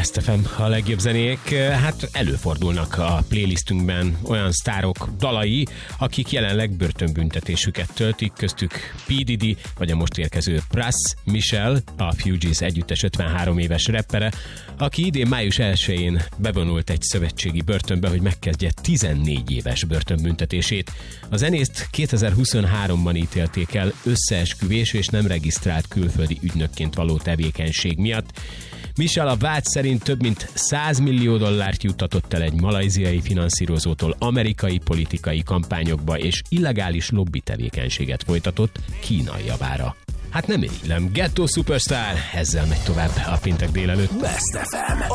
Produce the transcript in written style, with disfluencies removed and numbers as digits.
Best FM, a legjobb zenék. Hát előfordulnak a playlistünkben olyan sztárok dalai, akik jelenleg börtönbüntetésüket töltik, köztük P. Diddy, vagy a most érkező Pras Michelle, a Fugees együttes 53 éves rappere, aki idén május 1-én bevonult egy szövetségi börtönbe, hogy megkezdje 14 éves börtönbüntetését. A zenészt 2023-ban ítélték el összeesküvés és nem regisztrált külföldi ügynökként való tevékenység miatt. Michelle a vád szerint több mint $100 millió juttatott el egy malajziai finanszírozótól amerikai politikai kampányokba, és illegális lobby tevékenységet folytatott Kína javára. Hát nem irigylem. Ghetto Superstar, ezzel megy tovább a péntek délelőtt. Best FM.